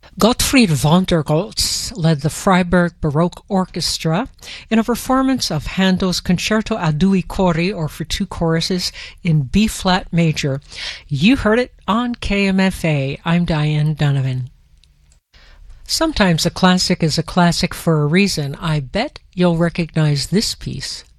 Gottfried von der Goltz led the Freiburg Baroque Orchestra in a performance of Handel's Concerto a due cori, or for two choruses, in B-flat major. You heard it on KMFA. I'm Diane Donovan. Sometimes a classic is a classic for a reason. I bet you'll recognize this piece.